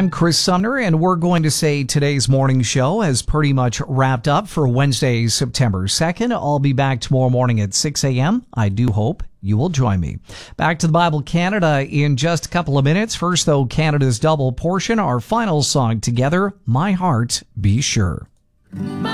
I'm Chris Sumner, and we're going to say today's morning show has pretty much wrapped up for Wednesday, September 2nd. I'll be back tomorrow morning at 6 a.m. I do hope you will join me. Back to the Bible Canada in just a couple of minutes. First, though, Canada's double portion, our final song together, My Heart Be Sure.